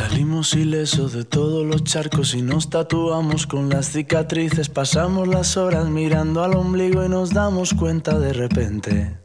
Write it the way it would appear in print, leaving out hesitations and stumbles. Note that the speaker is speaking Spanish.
Salimos ilesos de todos los charcos y nos tatuamos con las cicatrices. Pasamos las horas mirando al ombligo y nos damos cuenta de repente